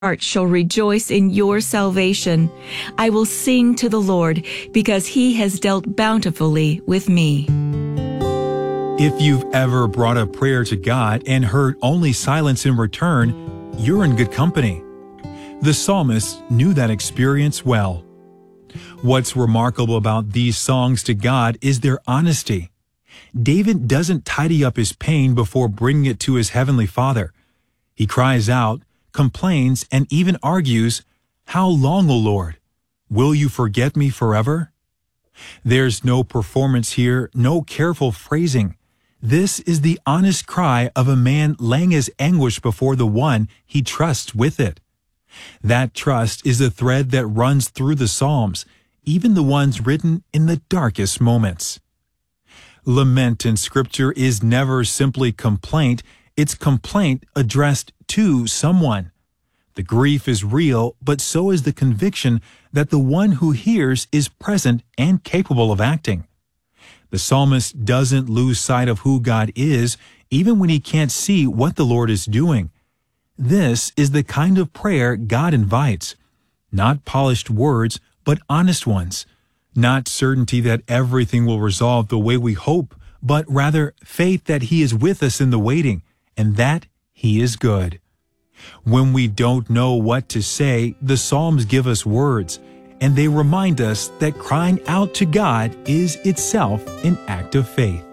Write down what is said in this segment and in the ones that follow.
heart shall rejoice in your salvation. I will sing to the Lord, because he has dealt bountifully with me. If you've ever brought a prayer to God and heard only silence in return, you're in good company. The psalmist knew that experience well. What's remarkable about these songs to God is their honesty. David doesn't tidy up his pain before bringing it to his heavenly Father. He cries out, complains, and even argues, "How long, O Lord? Will you forget me forever?" There's no performance here, no careful phrasing. This is the honest cry of a man laying his anguish before the one he trusts with it. That trust is the thread that runs through the Psalms, even the ones written in the darkest moments. Lament in Scripture is never simply complaint, it's complaint addressed to someone. The grief is real, but so is the conviction that the one who hears is present and capable of acting. The psalmist doesn't lose sight of who God is, even when he can't see what the Lord is doing. This is the kind of prayer God invites. Not polished words, but honest ones. Not certainty that everything will resolve the way we hope, but rather faith that he is with us in the waiting, and that he is good. When we don't know what to say, the Psalms give us words, and they remind us that crying out to God is itself an act of faith.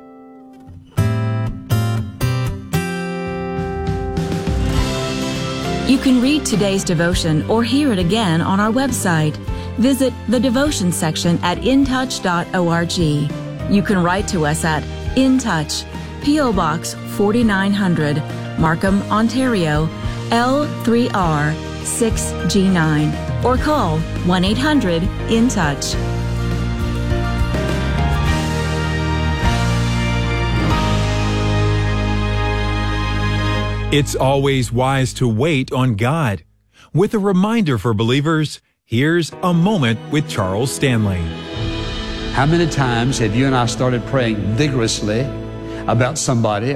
You can read today's devotion or hear it again on our website. Visit the devotion section at intouch.org. You can write to us at In Touch, P.O. Box 4900, Markham, Ontario, L3R 6G9, or call 1-800-IN-TOUCH. It's always wise to wait on God. With a reminder for believers, here's A Moment with Charles Stanley. How many times have you and I started praying vigorously about somebody